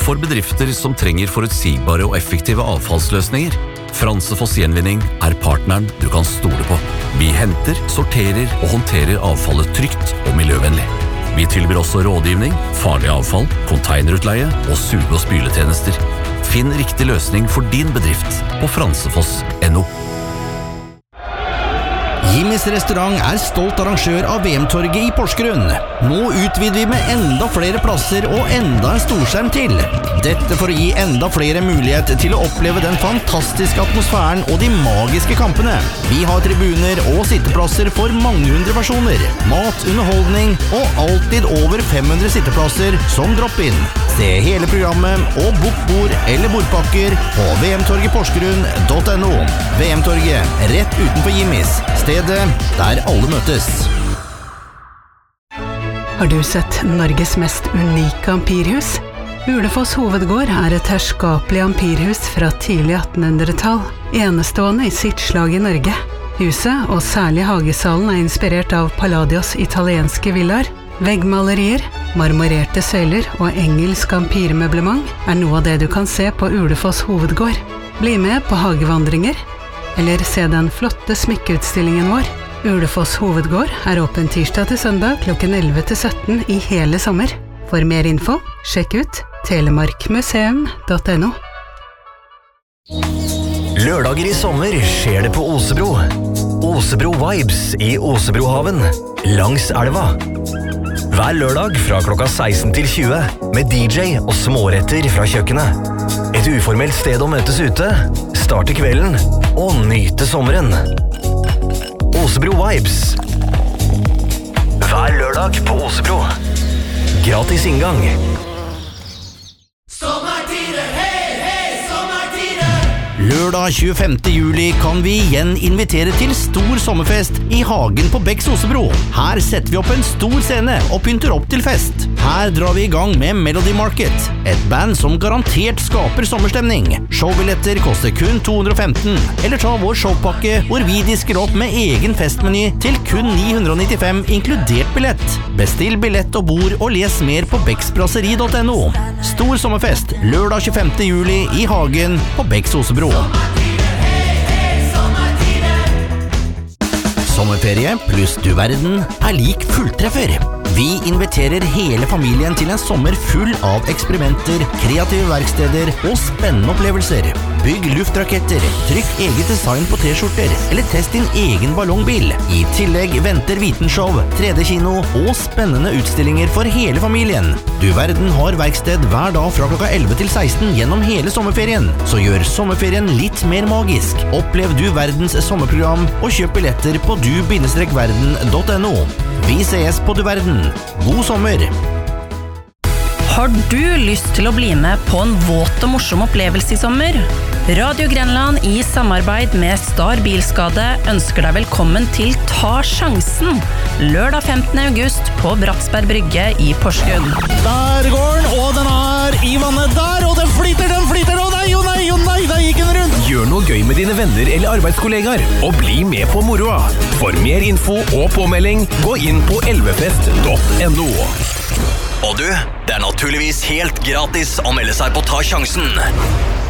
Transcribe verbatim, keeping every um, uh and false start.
for bedrifter som trenger forutsigbare og effektive avfallsløsninger. Fransefoss Gjenvinning er partneren du kan stole på. Vi henter, sorterer og håndterer avfallet trygt og miljøvennlig. Vi tilbyr også rådgivning, farlig avfall, konteinerutleie og suge- og spyletjenester. Finn riktig løsning for din bedrift på fransefoss punktum no. Jimmys restaurant er stolt arrangør av V M-torget i Porsgrunn. Nå utvider vi med enda flere plasser og enda en storskjerm til. Dette for å gi enda flere mulighet til å oppleve den fantastiske atmosfæren og de magiske kampene. Vi har tribuner og sitteplasser for mange hundre personer. Mat, underholdning og alltid over fem hundre sitteplasser som drop-in. Se hele programmet og bok bord eller bordpakker på v m torget porsgrunn punktum no. V M-torget, rett utenfor Jimmys. Stedet der alle møtes. Har du sett Norges mest unike ampirhus? Ulefoss Hovedgård er et herskapelig ampirhus fra tidlig attenhundretall, enestående i sitt slag i Norge. Huset, og særlig hagesalen, er inspirert av Palladios italienske villaer. Veggmalerier, marmorerte søyler og engelsk ampirmøblement er noe av det du kan se på Ulefoss Hovedgård. Bli med på hagevandringer, eller se den flotte smykkeutstillingen vår. Ulefoss Hovedgård er åpen tirsdag til søndag klokken elleve til sytten i hele sommer. For mer info, sjekk ut telemarkmuseum punktum no. Lørdager i sommer skjer det på Osebro. Osebro Vibes i Osebrohaven, langs elva. Hver lørdag fra klokka seksten til tjue, med D J og småretter fra kjøkkenet. Et uformelt sted å møtes ute, starte kvelden og nyte sommeren. Osebro Vibes. Hver lørdag på Osebro. Gratis inngang. Lørdag tjuefemte juli kan vi igjen invitere til stor sommerfest i hagen på Becks Osebro. Her setter vi opp en stor scene og pynter opp til fest. Her drar vi i gang med Melody Market, et band som garantert skaper sommerstemning. Showbilletter koster kun to hundre og femten, eller ta vår showpakke hvor vi disker opp med egen festmeny til kun ni hundre og nittifem inkludert billett. Bestill billett og bord og les mer på becksbrasseri punktum no. Stor sommerfest lørdag tjuefemte juli i hagen på Becks Osebro. Sommerferie pluss du verden er lik fulltreffer. Vi inviterer hele familien til en sommer full av eksperimenter, kreative verksteder og spennende opplevelser. Bygg luftraketter, trykk eget design på t-skjorter, eller test din egen ballongbil. I tillegg venter vitenshow, tre D-kino og spennende utstillinger for hele familien. Du verden har verksted hver dag fra klokka elleve til seksten gjennom hele sommerferien, så gjør sommerferien litt mer magisk. Opplev Du Verdens sommerprogram og kjøp billetter på du verden punktum no. Vi ses på Du Verden. God sommer! Har du lyst til å bli med på en våt og morsom opplevelse i sommer? Radio Grenland i samarbeid med Star Bilskade ønsker deg velkommen til Ta Sjansen, lørdag femtende august på Bratsberg Brygge i Porsgrunn. Der går den, og den er i vannet der, og den flyter, den flyter, og nei, og nei, og nei, der gikk den rundt. Gjør noe gøy med dine venner eller arbeidskollegaer, og bli med på moroa. For mer info og påmelding, gå inn på elvefest punktum no. Og du, det er naturligvis helt gratis å melde seg på Ta Sjansen.